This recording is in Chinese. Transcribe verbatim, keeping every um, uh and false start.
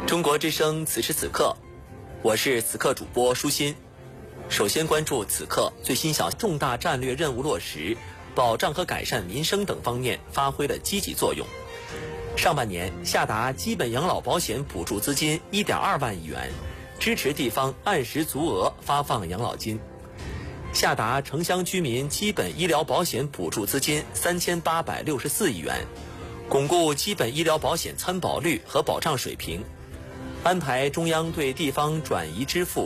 中国之声此时此刻，我是此刻主播舒心。首先关注此刻最新小重大战略任务落实，保障和改善民生等方面发挥了积极作用。上半年下达基本养老保险补助资金 一点二万亿元，支持地方按时足额发放养老金。下达城乡居民基本医疗保险补助资金三千八百六十四亿元，巩固基本医疗保险参保率和保障水平。安排中央对地方转移支付